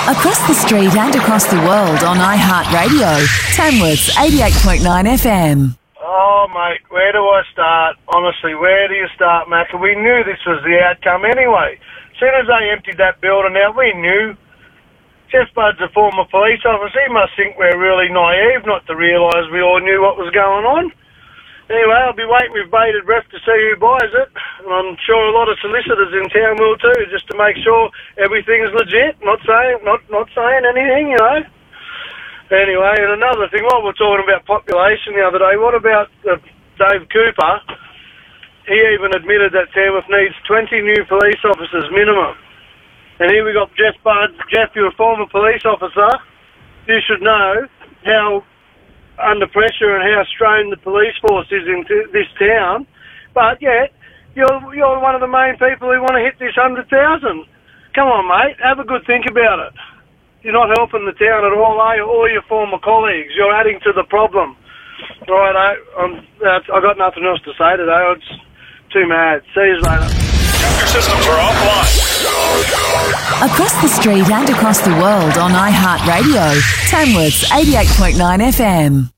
Across the street and across the world on iHeartRadio. Tamworth's 88.9 FM. Oh, mate, where do I start? Honestly, where do you start, Mac? We knew this was the outcome anyway. As soon as they emptied that building out, we knew. Jeff Budd's a former police officer. He must think we're really naive not to realise we all knew what was going on. Anyway, I'll be waiting with bated breath to see who buys it. And I'm sure a lot of solicitors in town will too, just to make sure everything's legit, not saying anything, you know. Anyway, and another thing, while we're talking about population the other day, what about Dave Cooper? He even admitted that Tamworth needs 20 new police officers minimum. And here we got Jeff Budd. Jeff, you're a former police officer. You should know how under pressure and how strained the police force is in this town. But yet, you're one of the main people who want to hit this 100,000. Come on, mate, have a good think about it. You're not helping the town at all, are you? Or your former colleagues. You're adding to the problem. Right, I got nothing else to say today. It's too mad. See you later. Your systems are offline. Across the street and across the world on iHeartRadio. Tamworth's 88.9 FM.